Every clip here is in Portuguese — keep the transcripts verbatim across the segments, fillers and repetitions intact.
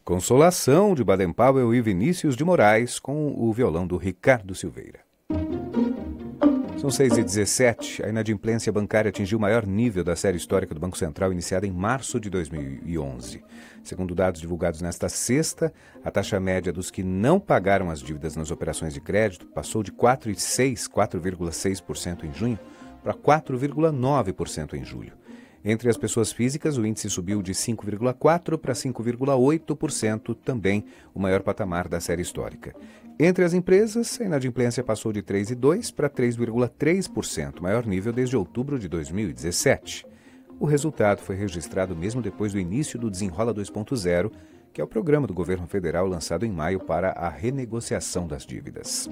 Consolação, de Baden-Powell e Vinícius de Moraes, com o violão do Ricardo Silveira. São seis e dezessete. A inadimplência bancária atingiu o maior nível da série histórica do Banco Central, iniciada em março de dois mil e onze. Segundo dados divulgados nesta sexta, a taxa média dos que não pagaram as dívidas nas operações de crédito passou de quatro vírgula seis por cento em junho para quatro vírgula nove por cento em julho. Entre as pessoas físicas, o índice subiu de cinco vírgula quatro por cento para cinco vírgula oito por cento, também o maior patamar da série histórica. Entre as empresas, a inadimplência passou de três vírgula dois por cento para três vírgula três por cento, maior nível desde outubro de dois mil e dezessete. O resultado foi registrado mesmo depois do início do Desenrola dois ponto zero, que é o programa do governo federal lançado em maio para a renegociação das dívidas.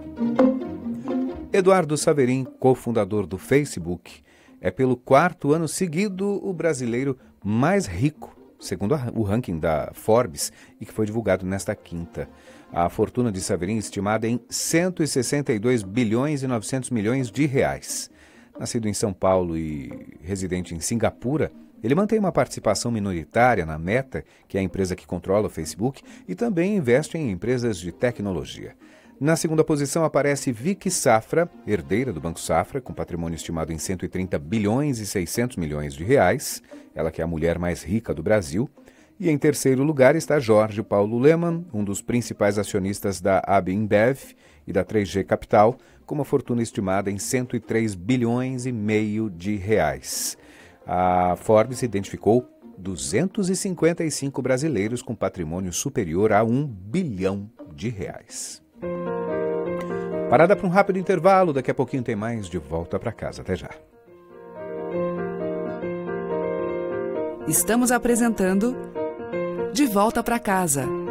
Eduardo Saverin, cofundador do Facebook, é pelo quarto ano seguido o brasileiro mais rico, segundo o ranking da Forbes, e que foi divulgado nesta quinta. A fortuna de Saverin é estimada em cento e sessenta e dois bilhões e novecentos milhões de reais. Nascido em São Paulo e residente em Singapura, ele mantém uma participação minoritária na Meta, que é a empresa que controla o Facebook, e também investe em empresas de tecnologia. Na segunda posição aparece Vicky Safra, herdeira do Banco Safra, com patrimônio estimado em cento e trinta bilhões e seiscentos milhões de reais, ela que é a mulher mais rica do Brasil. E em terceiro lugar está Jorge Paulo Lemann, um dos principais acionistas da A B InBev e da três G Capital, com uma fortuna estimada em cento e três bilhões e meio de reais. A Forbes identificou duzentos e cinquenta e cinco brasileiros com patrimônio superior a um bilhão de reais. Parada para um rápido intervalo, daqui a pouquinho tem mais De Volta para Casa. Até já. Estamos apresentando De Volta para Casa.